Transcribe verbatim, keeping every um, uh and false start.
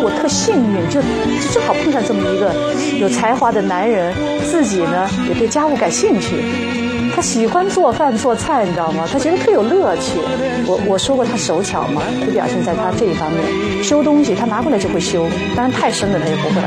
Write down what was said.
我特幸运，就就正好碰上这么一个有才华的男人，自己呢也对家务感兴趣。他喜欢做饭做菜，你知道吗？他觉得特有乐趣。我我说过他手巧嘛，就表现在他这一方面，修东西他拿过来就会修，当然太深的他也不会。